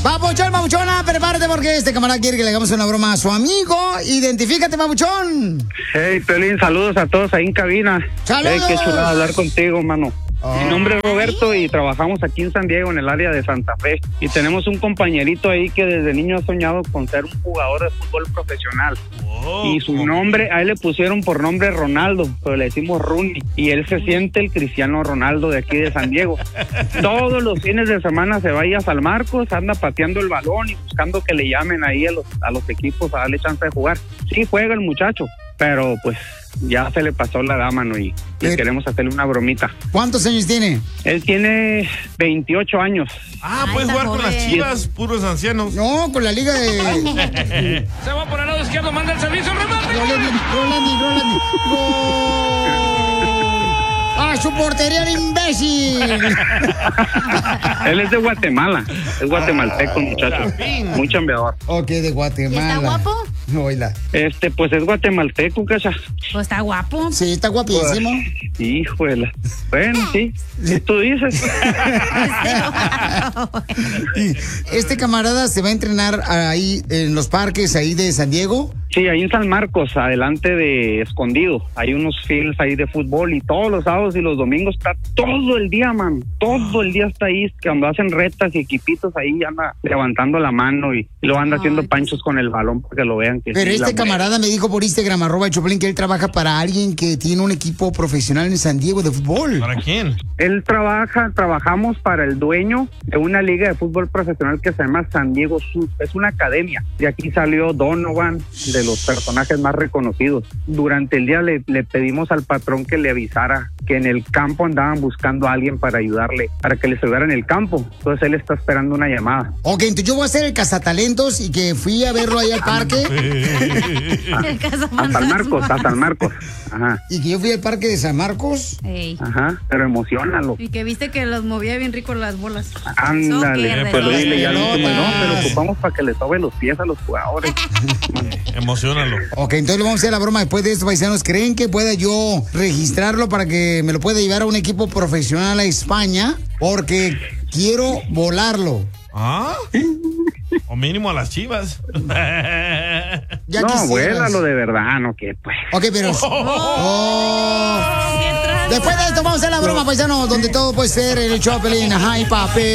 Papuchón, Papuchona, prepárate porque este camarada quiere que le hagamos una broma a su amigo. Identifícate, Papuchón. Hey, Pelín, saludos a todos ahí en cabina. ¡Saludos! Hey, qué chulada hablar contigo, mano. Mi nombre es Roberto y trabajamos aquí en San Diego, en el área de Santa Fe. Y tenemos un compañerito ahí que desde niño ha soñado con ser un jugador de fútbol profesional. Y su nombre, a él le pusieron por nombre Ronaldo, pero le decimos Rooney. Y él se siente el Cristiano Ronaldo de aquí de San Diego. Todos los fines de semana se va ahí a San Marcos, anda pateando el balón y buscando que le llamen ahí a los equipos a darle chance de jugar. Sí juega el muchacho, pero pues ya se le pasó la edad, mano, y queremos hacerle una bromita. ¿Cuántos años tiene? Él tiene 28 años. Ah, puedes jugar con las Chivas, puros ancianos. No, con la liga de... Se va por el lado izquierdo, manda el servicio, remate. Rolandi. ¡Ah, su portería, el imbécil! Él es de Guatemala, es guatemalteco, muchacho. Muy chambeador. Ok, de Guatemala. ¿Está guapo? No, oíla. Pues es guatemalteco, cacha. Pues está guapo. Sí, está guapísimo. Híjole. Bueno, sí. ¿Qué tú dices? Este camarada se va a entrenar ahí en los parques ahí de San Diego. Sí, ahí en San Marcos, adelante de Escondido. Hay unos fields ahí de fútbol y todos los sábados y los domingos está todo el día, man. Todo el día está ahí. Cuando hacen retas y equipitos ahí anda levantando la mano y lo anda haciendo panchos con el balón para que lo vean. Que Pero sí, este camarada me dijo por Instagram, @Choplin, que él trabaja para alguien que tiene un equipo profesional en San Diego de fútbol. ¿Para quién? Él trabajamos para el dueño de una liga de fútbol profesional que se llama San Diego Sur. Es una academia. De aquí salió Donovan, de los personajes más reconocidos. Durante el día le pedimos al patrón que le avisara que en el campo andaban buscando a alguien para ayudarle, para que les ayudara en el campo. Entonces él está esperando una llamada. Ok, entonces yo voy a hacer el cazatalentos y que fui a verlo ahí al parque. A San Marcos. Ajá. Y que yo fui al parque de San Marcos. Ey. Ajá, pero emocionalo. Y que viste que los movía bien rico las bolas. Ándale, pero dile ya al último, no, pelotas. pero ocupamos para que le sobe los pies a los jugadores. Emocionalo. Ok, entonces le vamos a hacer la broma después de esto, paisanos. ¿Creen que pueda yo registrarlo para que me lo pueda llevar a un equipo profesional a España? Porque quiero volarlo. ¿Ah? O mínimo a las Chivas. Ya No, quisieras. vuélalo de verdad, no que pues. Ok, pero... Después de esto vamos a hacer la broma, paisanos, donde todo puede ser el Choplin. Ajá, y papel.